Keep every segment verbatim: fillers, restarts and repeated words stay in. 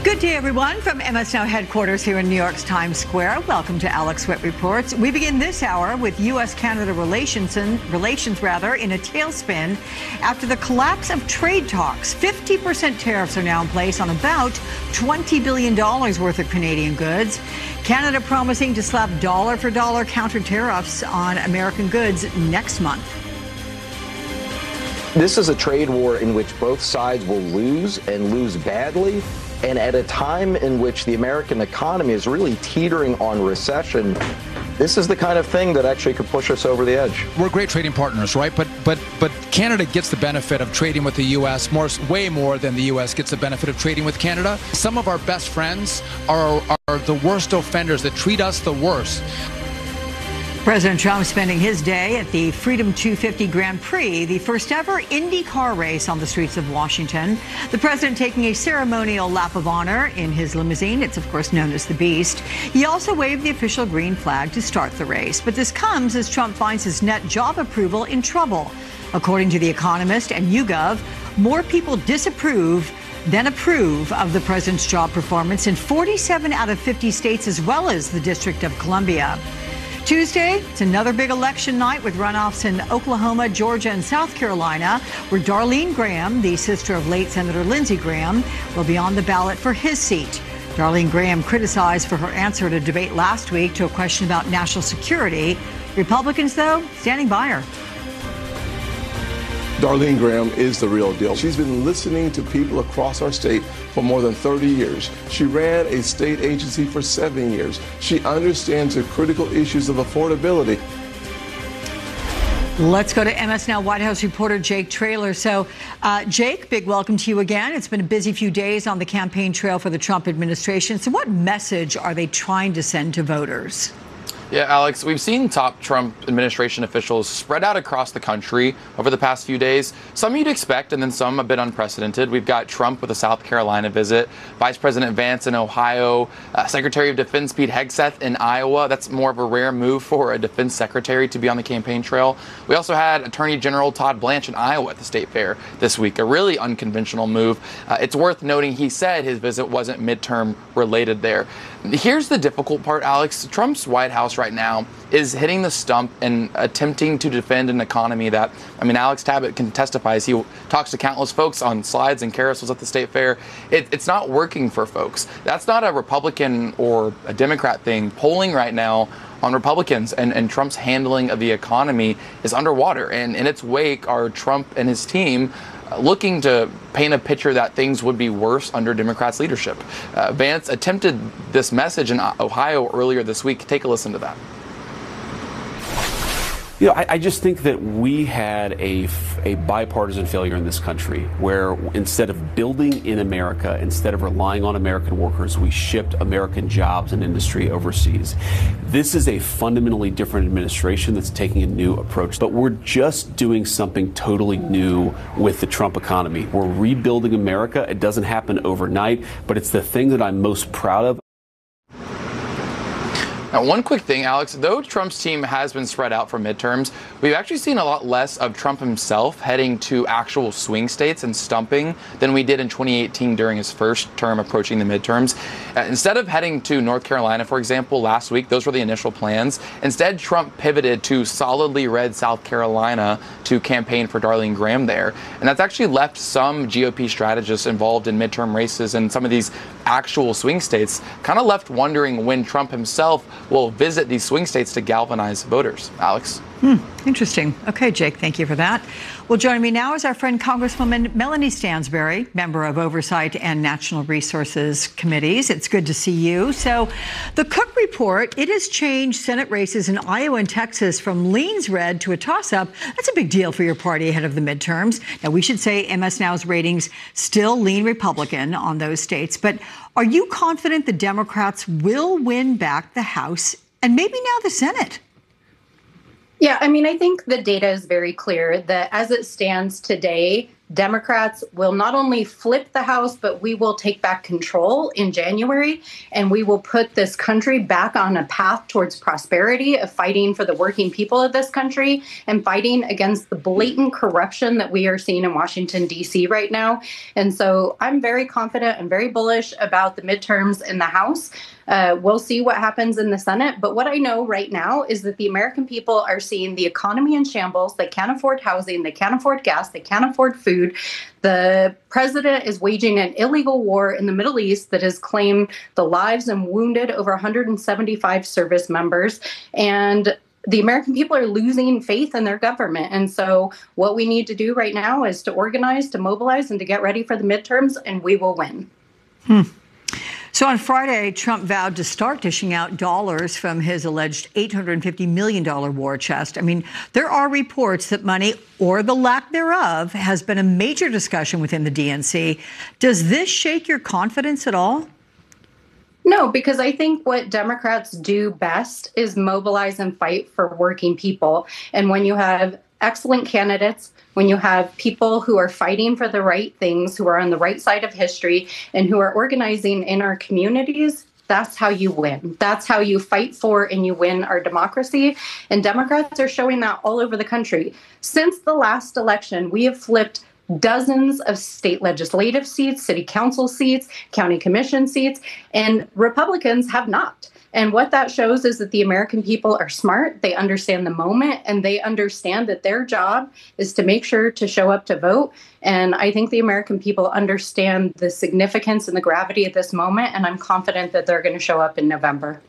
Good day, everyone, from M S Now headquarters here in New York's Times Square. Welcome to Alex Witt Reports. We begin this hour with U S Canada relations, and relations rather, in a tailspin after the collapse of trade talks. fifty percent tariffs are now in place on about twenty billion dollars worth of Canadian goods. Canada promising to slap dollar-for-dollar counter tariffs on American goods next month. This is a trade war in which both sides will lose and lose badly. And at a time in which the American economy is really teetering on recession, this is the kind of thing that actually could push us over the edge. We're great trading partners, right? But but but Canada gets the benefit of trading with the U S more, way more than the U S gets the benefit of trading with Canada. Some of our best friends are are the worst offenders that treat us the worst. President Trump spending his day at the Freedom two fifty Grand Prix, the first ever Indy car race on the streets of Washington. The president taking a ceremonial lap of honor in his limousine. It's, of course, known as the Beast. He also waved the official green flag to start the race. But this comes as Trump finds his net job approval in trouble. According to The Economist and YouGov, more people disapprove than approve of the president's job performance in forty-seven out of fifty states, as well as the District of Columbia. Tuesday, it's another big election night with runoffs in Oklahoma, Georgia, and South Carolina, where Darlene Graham, the sister of late Senator Lindsey Graham, will be on the ballot for his seat. Darlene Graham criticized for her answer at a debate last week to a question about national security. Republicans, though, standing by her. Darlene Graham is the real deal. She's been listening to people across our state for more than thirty years. She ran a state agency for seven years. She understands the critical issues of affordability. Let's go to M S Now White House reporter Jake Traylor. So, uh, Jake, big welcome to you again. It's been a busy few days on the campaign trail for the Trump administration. So what message are they trying to send to voters? Yeah, Alex, we've seen top Trump administration officials spread out across the country over the past few days. Some you'd expect, and then some a bit unprecedented. We've got Trump with a South Carolina visit, Vice President Vance in Ohio, uh, Secretary of Defense Pete Hegseth in Iowa. That's more of a rare move for a defense secretary to be on the campaign trail. We also had Attorney General Todd Blanche in Iowa at the state fair this week, a really unconventional move. Uh, it's worth noting he said his visit wasn't midterm related there. Here's the difficult part, Alex. Trump's White House right now is hitting the stump and attempting to defend an economy that, I mean, Alex Tabbitt can testify as he talks to countless folks on slides and carousels at the state fair. It, it's not working for folks. That's not a Republican or a Democrat thing. Polling right now on Republicans and, and Trump's handling of the economy is underwater. And in its wake are Trump and his team looking to paint a picture that things would be worse under Democrats' leadership. Uh, Vance attempted this message in Ohio earlier this week. Take a listen to that. You know, I, I just think that we had a, a bipartisan failure in this country where instead of building in America, instead of relying on American workers, we shipped American jobs and industry overseas. This is a fundamentally different administration that's taking a new approach, but we're just doing something totally new with the Trump economy. We're rebuilding America. It doesn't happen overnight, but it's the thing that I'm most proud of. Now, one quick thing, Alex, though Trump's team has been spread out for midterms, we've actually seen a lot less of Trump himself heading to actual swing states and stumping than we did in twenty eighteen during his first term approaching the midterms. Uh, instead of heading to North Carolina, for example, last week, those were the initial plans. Instead, Trump pivoted to solidly red South Carolina to campaign for Darlene Graham there. And that's actually left some G O P strategists involved in midterm races and some of these actual swing states kind of left wondering when Trump himself will visit these swing states to galvanize voters. Alex? Hmm, interesting. Okay, Jake, thank you for that. Well, joining me now is our friend Congresswoman Melanie Stansbury, member of Oversight and National Resources Committees. It's good to see you. So the Cook Report, it has changed Senate races in Iowa and Texas from leans red to a toss-up. That's a big deal for your party ahead of the midterms. Now, we should say M S Now's ratings still lean Republican on those states. But are you confident the Democrats will win back the House and maybe now the Senate? Yeah, I mean, I think the data is very clear that as it stands today, Democrats will not only flip the House, but we will take back control in January, and we will put this country back on a path towards prosperity, of fighting for the working people of this country and fighting against the blatant corruption that we are seeing in Washington, D C right now. And so I'm very confident and very bullish about the midterms in the House. Uh, we'll see what happens in the Senate. But what I know right now is that the American people are seeing the economy in shambles. They can't afford housing. They can't afford gas. They can't afford food. The president is waging an illegal war in the Middle East that has claimed the lives and wounded over one hundred seventy-five service members. And the American people are losing faith in their government. And so what we need to do right now is to organize, to mobilize, and to get ready for the midterms, and we will win. Hmm. So on Friday, Trump vowed to start dishing out dollars from his alleged eight hundred fifty million dollars war chest. I mean, there are reports that money, or the lack thereof, has been a major discussion within the D N C. Does this shake your confidence at all? No, because I think what Democrats do best is mobilize and fight for working people. And when you have excellent candidates, when you have people who are fighting for the right things, who are on the right side of history, and who are organizing in our communities, that's how you win. That's how you fight for and you win our democracy. And Democrats are showing that all over the country. Since the last election, we have flipped dozens of state legislative seats, city council seats, county commission seats, and Republicans have not. And what that shows is that the American people are smart, they understand the moment, and they understand that their job is to make sure to show up to vote. And I think the American people understand the significance and the gravity of this moment, and I'm confident that they're going to show up in November.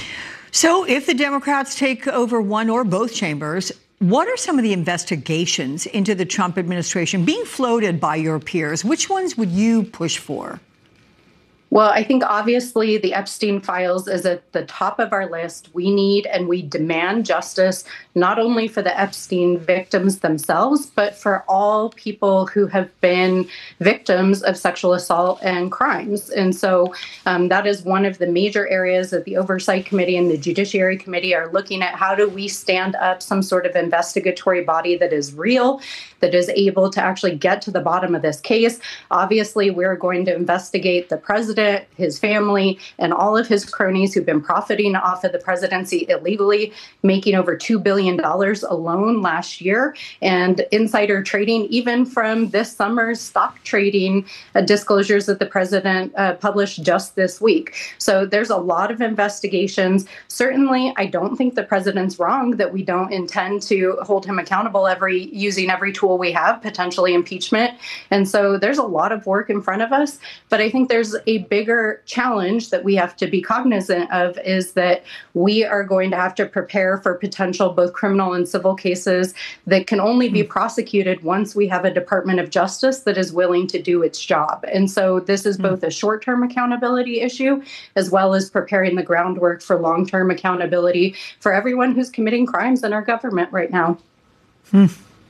So if the Democrats take over one or both chambers, what are some of the investigations into the Trump administration being floated by your peers? Which ones would you push for? Well, I think obviously the Epstein files is at the top of our list. We need and we demand justice, not only for the Epstein victims themselves, but for all people who have been victims of sexual assault and crimes. And so um, that is one of the major areas that the Oversight Committee and the Judiciary Committee are looking at. How do we stand up some sort of investigatory body that is real, that is able to actually get to the bottom of this case? Obviously, we're going to investigate the president, his family, and all of his cronies who've been profiting off of the presidency illegally, making over two billion dollars alone last year, and insider trading, even from this summer's stock trading uh, disclosures that the president uh, published just this week. So there's a lot of investigations. Certainly, I don't think the president's wrong that we don't intend to hold him accountable every using every tool we have, potentially impeachment. And so there's a lot of work in front of us. But I think there's a bigger challenge that we have to be cognizant of, is that we are going to have to prepare for potential both criminal and civil cases that can only be prosecuted once we have a Department of Justice that is willing to do its job. And so this is both a short-term accountability issue as well as preparing the groundwork for long-term accountability for everyone who's committing crimes in our government right now. Hmm.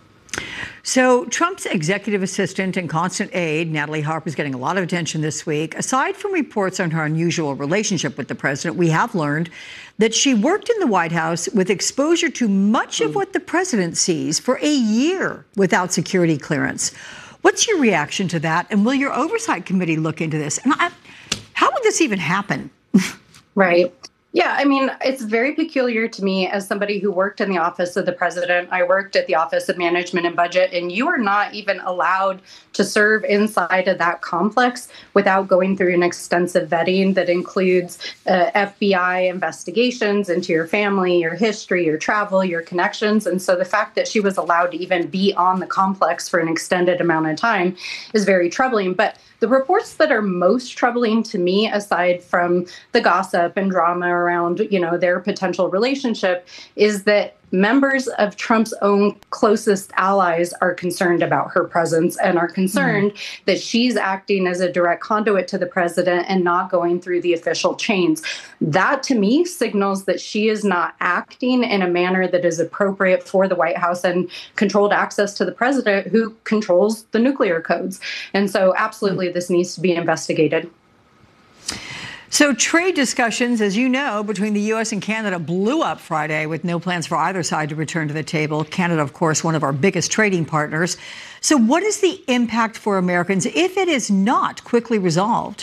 So Trump's executive assistant and constant aide, Natalie Harper, is getting a lot of attention this week. Aside from reports on her unusual relationship with the president, we have learned that she worked in the White House with exposure to much of what the president sees for a year without security clearance. What's your reaction to that? And will your oversight committee look into this? And I, how would this even happen? Right. Yeah, I mean, it's very peculiar to me as somebody who worked in the office of the president. I worked at the Office of Management and Budget, and you are not even allowed to serve inside of that complex without going through an extensive vetting that includes uh, F B I investigations into your family, your history, your travel, your connections. And so the fact that she was allowed to even be on the complex for an extended amount of time is very troubling. But the reports that are most troubling to me, aside from the gossip and drama around, you know, their potential relationship, is that members of Trump's own closest allies are concerned about her presence and are concerned mm-hmm. that she's acting as a direct conduit to the president and not going through the official chains. That, to me, signals that she is not acting in a manner that is appropriate for the White House and controlled access to the president, who controls the nuclear codes. And so absolutely, mm-hmm. this needs to be investigated. So trade discussions, as you know, between the U S and Canada blew up Friday with no plans for either side to return to the table. Canada, of course, one of our biggest trading partners. So what is the impact for Americans if it is not quickly resolved?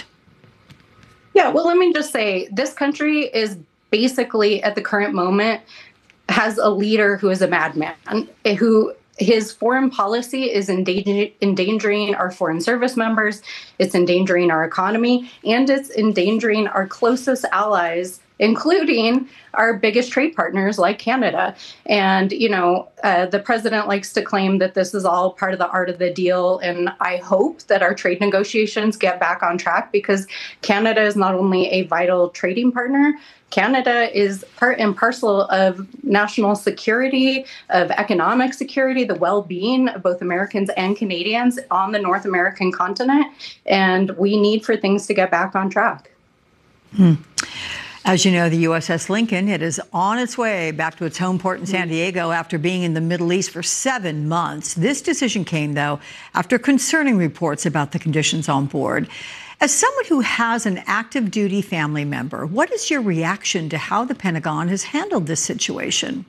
Yeah, well, let me just say, this country is basically, at the current moment, has a leader who is a madman, who his foreign policy is endanger- endangering our foreign service members, it's endangering our economy, and it's endangering our closest allies, including our biggest trade partners like Canada. And, you know, uh, the president likes to claim that this is all part of the art of the deal. And I hope that our trade negotiations get back on track, because Canada is not only a vital trading partner, Canada is part and parcel of national security, of economic security, the well-being of both Americans and Canadians on the North American continent. And we need for things to get back on track. Hmm. As you know, the U S S Lincoln, it is on its way back to its home port in San Diego after being in the Middle East for seven months. This decision came, though, after concerning reports about the conditions on board. As someone who has an active duty family member, what is your reaction to how the Pentagon has handled this situation?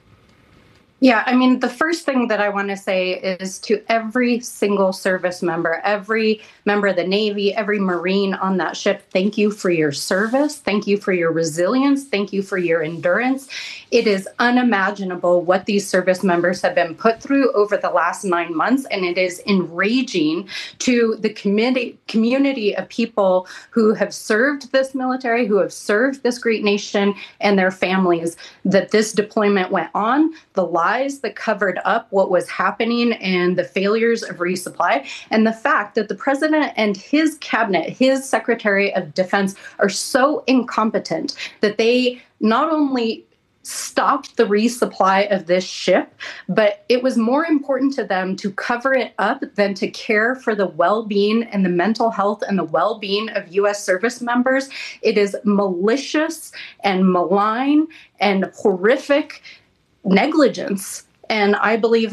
Yeah, I mean, the first thing that I want to say is to every single service member, every member of the Navy, every Marine on that ship, thank you for your service. Thank you for your resilience. Thank you for your endurance. It is unimaginable what these service members have been put through over the last nine months, and it is enraging to the community, community of people who have served this military, who have served this great nation, and their families, that this deployment went on. The lies that covered up what was happening and the failures of resupply, and the fact that the president and his cabinet, his Secretary of Defense, are so incompetent that they not only stopped the resupply of this ship, but it was more important to them to cover it up than to care for the well-being and the mental health and the well-being of U S service members. It is malicious and malign and horrific negligence. And I believe